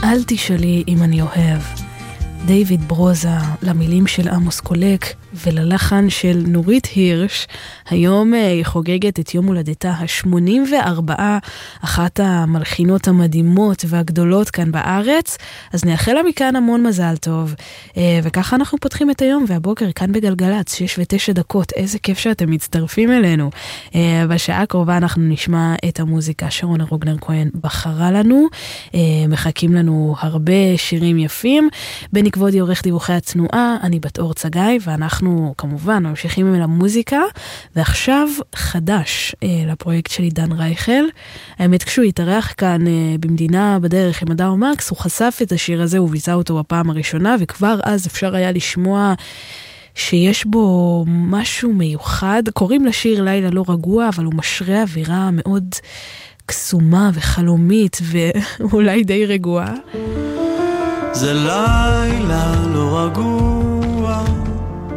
אל תשאלי אם אני אוהב. דיוויד ברוזה, למילים של עמוס קולק וללחן של נורית הירש. היום היא חוגגת את יום הולדתה ה-84, אחת המלחינות המדהימות והגדולות כאן בארץ, אז נאחל לה מכאן המון מזל טוב. וככה אנחנו פותחים את היום והבוקר כאן בגלגלץ, 6:09. איזה כיף שאתם מצטרפים אלינו. בשעה הקרובה אנחנו נשמע את המוזיקה שרונה רוגנר כהן בחרה לנו. מחכים לנו הרבה שירים יפים. בני כבודי עורך דיווחי התנועה, אני בת אור צגאי, ואנחנו כמובן ממשיכים עם המוזיקה, ועכשיו חדש לפרויקט של עידן רייכל. האמת, כשהוא התארח כאן במדינה בדרך עם הדר מקס, הוא חשף את השיר הזה, הוא ביצע אותו בפעם הראשונה, וכבר אז אפשר היה לשמוע שיש בו משהו מיוחד. קוראים לשיר לילה לא רגוע, אבל הוא משרה אווירה מאוד קסומה וחלומית, ואולי די רגועה. זה לילה לא רגוע,